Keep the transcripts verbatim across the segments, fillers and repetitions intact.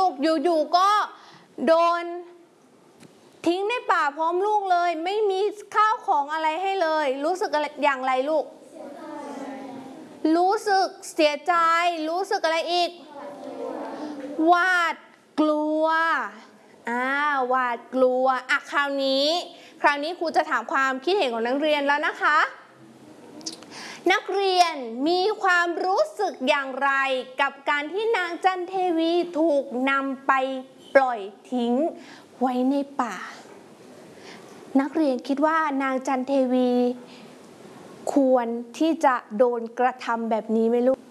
ลูกอยู่ๆก็โดนทิ้งในป่าพร้อมลูกเลยไม่มีข้าวของอะไรให้เลยรู้สึกอะไรอย่างไรลูกรู้สึกเสียใจรู้สึกอะไรอีกหวาดกลัวอ่าหวาดกลัวอ่ะคราวนี้คราวนี้ครูจะถามความคิดเห็นของนักเรียนแล้วนะคะนักเรียนมีความรู้สึกอย่างไรกับการที่นางจันเทวีถูกนำไปปล่อยทิ้งไว้ในป่านักเรียนคิดว่านางจันเทวีควรที่จะโดนกระทำแบบนี้ไหมลูก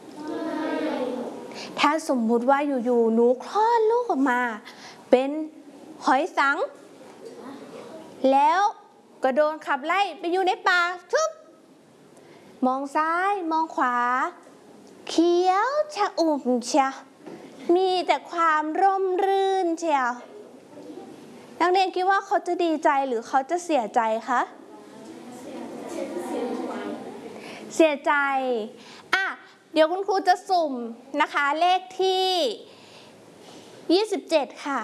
ถ้าสมมุติว่าอยู่ๆหนูคลอดลูกออกมาเป็นหอยสังแล้วก็โดนขับไล่ไปอยู่ในป่าทึบมองซ้ายมองขวาเขียวชะอุ่มเชียวมีแต่ความร่มรื่นเชียวนักเรียนคิดว่าเขาจะดีใจหรือเขาจะเสียใจคะเสียใจอ่ะเดี๋ยวคุณครูจะสุ่มนะคะเลขที่ยี่สิบเจ็ดค่ะ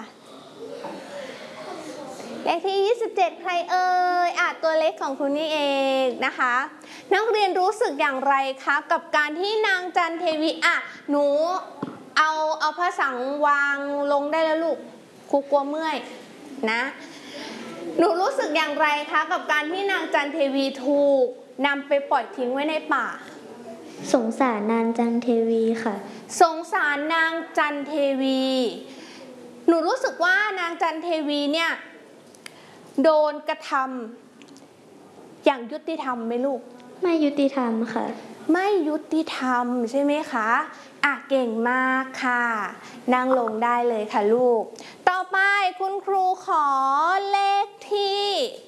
เลขที่ยี่สิบเจ็ดใครเอ่ยอ่ะตัวเล็กของคุณนี่เองนะคะนักเรียนรู้สึกอย่างไรคะกับการที่นางจันเทวีอ่ะหนูเอาเอาผ้าสังวางลงได้แล้วลูกครูกลัวเมื่อยนะหนูรู้สึกอย่างไรคะกับการที่นางจันเทวีถูกนำไปปล่อยทิ้งไว้ในป่าสงสารนางจันเทวีค่ะสงสารนางจันเทวีหนูรู้สึกว่านางจันเทวีเนี่ยโดนกระทำอย่างยุติธรรมไหมลูกไม่ยุติธรรมค่ะไม่ยุติธรรมใช่ไหมคะอ่ะเก่งมากค่ะนั่งลงได้เลยค่ะลูกต่อไปคุณครูขอเลขที่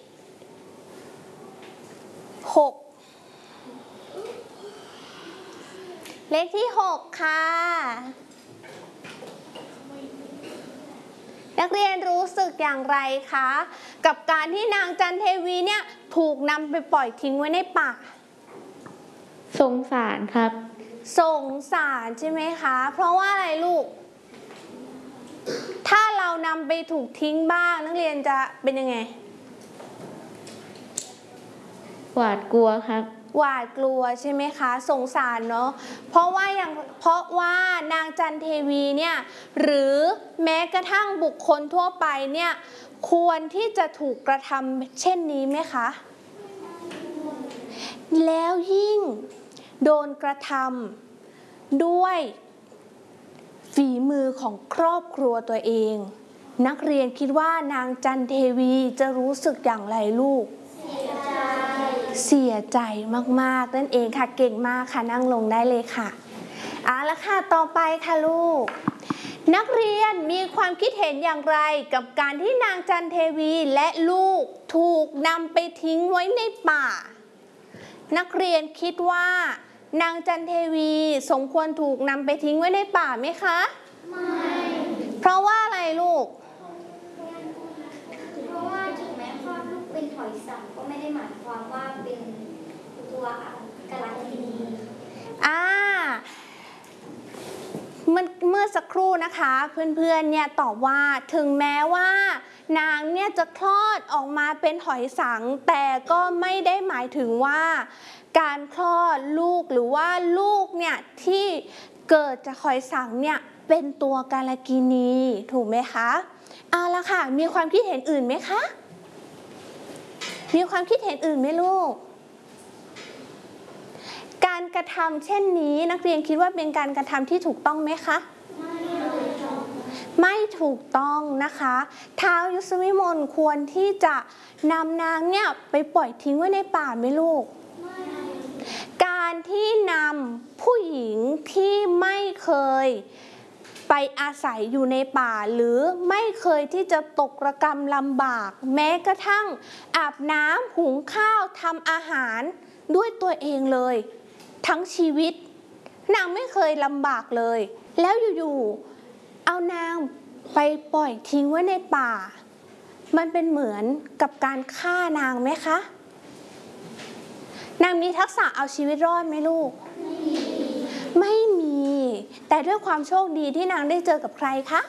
หกเลขที่หกค่ะนักเรียนรู้สึกอย่างไรคะกับการที่นางจันเทวีเนี่ยถูกนำไปปล่อยทิ้งไว้ในป่าสงสารครับสงสารใช่ไหมคะเพราะว่าอะไรลูกถ้าเรานำไปถูกทิ้งบ้างนักเรียนจะเป็นยังไงหวาดกลัวครับหวาดกลัวใช่ไหมคะสงสารเนาะเพราะว่าอย่างเพราะว่านางจันเทวีเนี่ยหรือแม้กระทั่งบุคคลทั่วไปเนี่ยควรที่จะถูกกระทำเช่นนี้ไหมคะแล้วยิ่งโดนกระทำด้วยฝีมือของครอบครัวตัวเองนักเรียนคิดว่านางจันเทวีจะรู้สึกอย่างไรลูกเสียใจมากๆนั่นเองค่ะเก่งมากค่ะนั่งลงได้เลยค่ะเอาละค่ะต่อไปค่ะลูกนักเรียนมีความคิดเห็นอย่างไรกับการที่นางจันเทวีและลูกถูกนำไปทิ้งไว้ในป่านักเรียนคิดว่านางจันเทวีสมควรถูกนำไปทิ้งไว้ในป่าไหมคะไม่เพราะว่าอะไรลูกเพราะว่าถึงแม้คลอดลูกเป็นหอยสังก็ไม่ได้หมายความว่าเป็นตัวกาลกินีอ่าเมื่อเมื่อสักครู่นะคะเพื่อนๆเนี่ยตอบว่าถึงแม้ว่านางเนี่ยจะคลอดออกมาเป็นหอยสังแต่ก็ไม่ได้หมายถึงว่าการคลอดลูกหรือว่าลูกเนี่ยที่เกิดจากหอยสังเนี่ยเป็นตัวกาลกินีถูกไหมคะเอาละค่ะมีความคิดเห็นอื่นไหมคะมีความคิดเห็นอื่นไหมลูกการกระทำเช่นนี้นักเรียนคิดว่าเป็นการกระทำที่ถูกต้องไหมคะไม่ถูกต้องนะคะท้าวยุสวิมลควรที่จะนำนางเนี่ยไปปล่อยทิ้งไว้ในป่าไหมลูกการที่นำผู้หญิงที่ไม่เคยไปอาศัยอยู่ในป่าหรือไม่เคยที่จะตกระกำลำบากแม้กระทั่งอาบน้ำหุงข้าวทำอาหารด้วยตัวเองเลยทั้งชีวิตนางไม่เคยลำบากเลยแล้วอยู่ๆเอานางไปปล่อยทิ้งไว้ในป่ามันเป็นเหมือนกับการฆ่านางไหมคะนางมีทักษะเอาชีวิตรอดไหมลูกไม่มีแต่ด้วยความโชคดีที่นางได้เจอกับใครคะ